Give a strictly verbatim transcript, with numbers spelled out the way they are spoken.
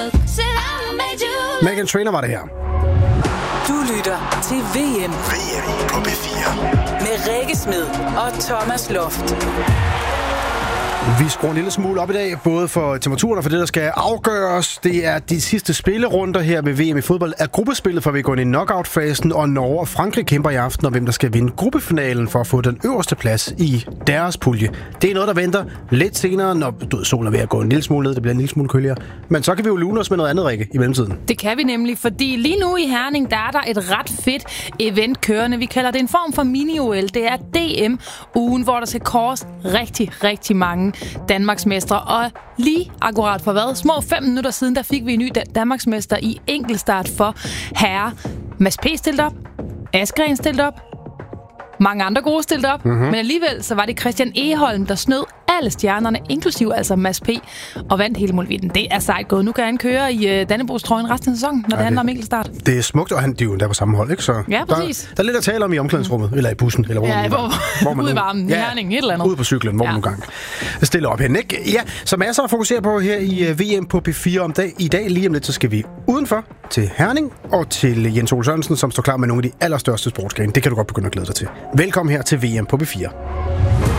Meghan Trainor var det her. Du lytter til V M. V M på B fire. Med Rikke Smed og Thomas Loft. Vi skruer en lille smule op i dag, både for temperaturen og for det, der skal afgøres. Det er de sidste spillerunder her ved V M i fodbold. Er gruppespillet, for vi går ind i knockout-fasen, og Norge og Frankrig kæmper i aften om, hvem der skal vinde gruppefinalen for at få den øverste plads i deres pulje. Det er noget, der venter lidt senere, når du ved, solen er ved at gå en lille smule ned. Det bliver en lille smule køligere. Men så kan vi jo lune os med noget andet, Rikke, i mellemtiden. Det kan vi nemlig, fordi lige nu i Herning, der er der et ret fedt event kørende. Vi kalder det en form for mini-O L. Det er D M-ugen, hvor der skal kåres rigtig, rigtig mange Danmarksmestre. Og lige akkurat for hvad? Små fem minutter siden, der fik vi en ny Danmarksmester i enkeltstart for herre. Mads P. stillet op. Askren stillet op. Mange andre gode stillet op. Mm-hmm. Men alligevel så var det Christian Egholm, der snød alle stjernerne, inklusive altså Mads P. og vandt hele målvidden. Det er sejt gået. Nu kan han køre i uh, Dannebrogs-trøjen resten af sæsonen, når ja, det handler om enkeltstart. Det er smukt, og han de er jo der på samme hold, ikke? Så ja, præcis. Der, der er lidt at tale om i omklædningsrummet, eller i bussen, eller hvor ja, man hvor, hvor man ude i varmen, i Herning, et eller andet. Ude på cyklen, hvor ja. man nu gang stiller op hen, ikke? Ja, så masser at fokusere på her i uh, V M på B fire om dag. I dag lige om lidt, så skal vi udenfor til Herning og til Jens Ole Sørensen, som står klar med nogle af de allerstørste sportsgrene. Det kan du godt begynde at glæde dig til. Velkommen her til V M på B fire.